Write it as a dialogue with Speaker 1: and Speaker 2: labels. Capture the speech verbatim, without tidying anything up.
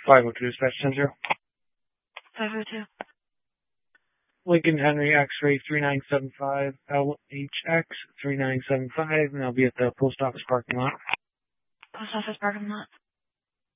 Speaker 1: five oh two Dispatch Center.
Speaker 2: five oh two.
Speaker 1: Lincoln Henry X-ray three nine seven five L H X three nine seven five, and I'll be at the post office parking lot.
Speaker 2: Post office parking lot.